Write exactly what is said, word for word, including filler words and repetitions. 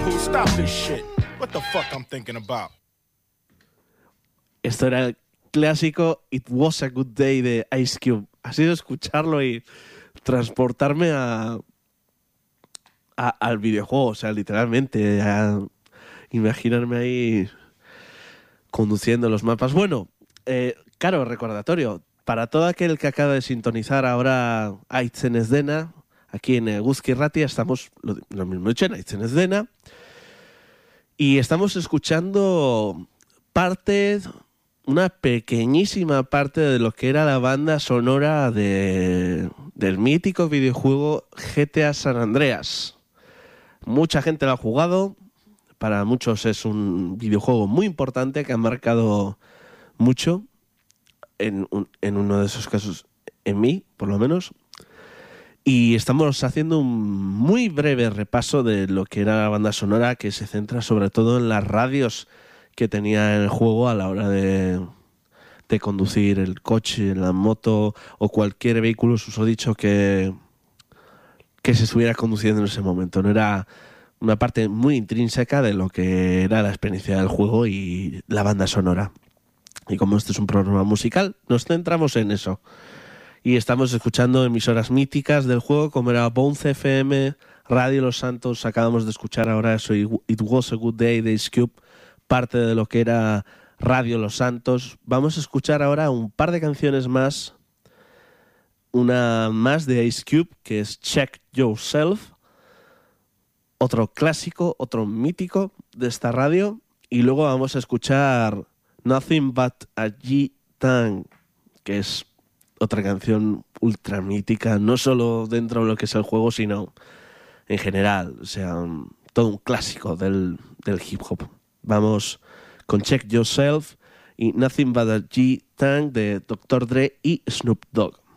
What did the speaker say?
Stop this shit. What the fuck I'm thinking about? Esto era el clásico It Was a Good Day de Ice Cube. Ha sido escucharlo y transportarme a, a al videojuego, o sea, literalmente, a imaginarme ahí conduciendo los mapas. Bueno, eh, claro, recordatorio, para todo aquel que acaba de sintonizar ahora Aitzen Esdena, aquí en Eguzki Ratia estamos, lo, lo mismo dicho, en Aitzen Esdena, y estamos escuchando parte, una pequeñísima parte de lo que era la banda sonora de, del mítico videojuego G T A San Andreas. Mucha gente lo ha jugado, para muchos es un videojuego muy importante que ha marcado mucho, en, un, en uno de esos casos en mí, por lo menos. Y estamos haciendo un muy breve repaso de lo que era la banda sonora, que se centra sobre todo en las radios que tenía el juego a la hora de, de conducir el coche, la moto o cualquier vehículo, uso dicho, que, que se estuviera conduciendo en ese momento. No era una parte muy intrínseca de lo que era la experiencia del juego y la banda sonora. Y como este es un programa musical, nos centramos en eso. Y estamos escuchando emisoras míticas del juego, como era Bounce F M, Radio Los Santos. Acabamos de escuchar ahora eso, It Was a Good Day de Ice Cube, parte de lo que era Radio Los Santos. Vamos a escuchar ahora un par de canciones más. Una más de Ice Cube, que es Check Yourself. Otro clásico, otro mítico de esta radio. Y luego vamos a escuchar Nothing But a G-Tang, que es otra canción ultra mítica, no solo dentro de lo que es el juego, sino en general. O sea, un, todo un clásico del, del hip hop. Vamos con Check Yourself y Nothing But a G-Tang de doctor Dre y Snoop Dogg.